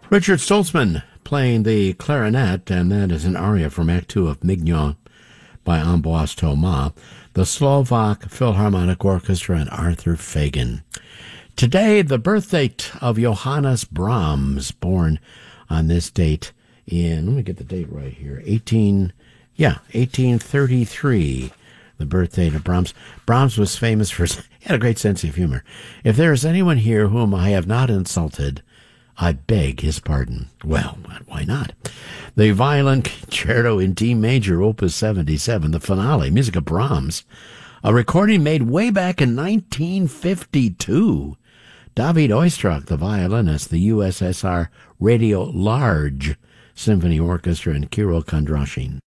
Richard Stoltzman playing the clarinet, and that is an aria from Act Two of Mignon by Ambroise Thomas, the Slovak Philharmonic Orchestra, and Arthur Fagan. Today, the birth date of Johannes Brahms, born on this date in, let me get the date right here, 1833. The birth date of Brahms. Brahms was famous for, he had a great sense of humor. If there is anyone here whom I have not insulted, I beg his pardon. Well, why not? The Violin Concerto in D Major, Opus 77, the finale, music of Brahms, a recording made way back in 1952. David Oistrakh, the violinist, the USSR Radio Large Symphony Orchestra, and Kirill Kondrashin.